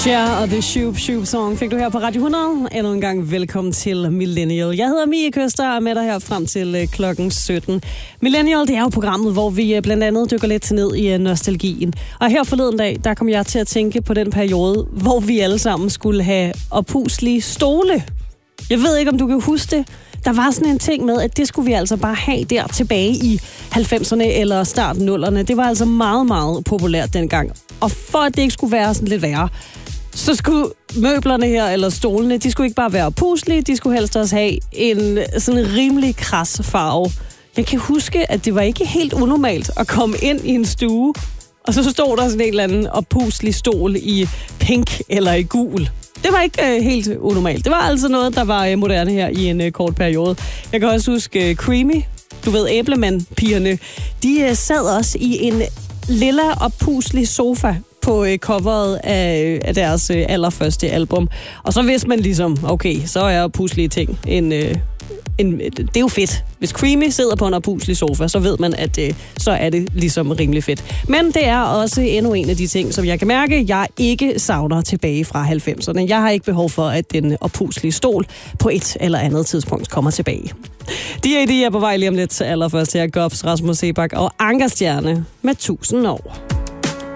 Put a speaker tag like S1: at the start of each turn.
S1: Cher og The Shoop Shoop Song fik du her på Radio 100. Endnu en gang velkommen til Millennial. Jeg hedder Mie Køster og er med dig her frem til klokken 17. Millennial, det er jo programmet, hvor vi blandt andet dykker lidt ned i nostalgien. Og her forleden dag, der kom jeg til at tænke på den periode, hvor vi alle sammen skulle have opuslige stole. Jeg ved ikke, om du kan huske det. Der var sådan en ting med, at det skulle vi altså bare have der tilbage i 90'erne eller start 0'erne. Det var altså meget, meget populært dengang. Og for at det ikke skulle være sådan lidt værre, så skulle møblerne her, eller stolene, de skulle ikke bare være puslige, de skulle helst også have en sådan rimelig kras farve. Jeg kan huske, at det var ikke helt unormalt at komme ind i en stue, og så stod der sådan en eller anden oppuslig stol i pink eller i gul. Det var ikke helt unormalt. Det var altså noget, der var moderne her i en kort periode. Jeg kan også huske Creamy, du ved, Æblemand-pigerne, de sad også i en lilla oppuslig sofa på coveret af deres allerførste album. Og så vidste man ligesom, okay, så er puslige ting det er jo fedt. Hvis Creamy sidder på en oppuslig sofa, så ved man, at så er det ligesom rimelig fedt. Men det er også endnu en af de ting, som jeg kan mærke, jeg ikke savner tilbage fra 90'erne. Jeg har ikke behov for, at den oppuslige stol på et eller andet tidspunkt kommer tilbage. De er på vej lige om lidt. Allerførst her Gobs, Rasmus Sebak og Ankerstjerne med 1000 år.